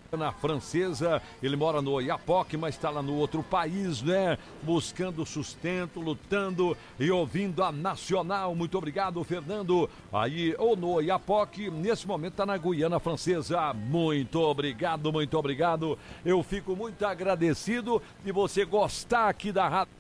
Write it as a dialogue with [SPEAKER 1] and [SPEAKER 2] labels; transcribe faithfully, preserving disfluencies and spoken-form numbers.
[SPEAKER 1] Na Francesa, ele mora no Oiapoque, mas está lá no outro país, né? Buscando sustento, lutando e ouvindo a Nacional. Muito obrigado, Fernando. Aí, ou no Oiapoque, nesse momento está na Guiana Francesa. Muito obrigado, muito obrigado. Eu fico muito agradecido de você gostar aqui da rádio.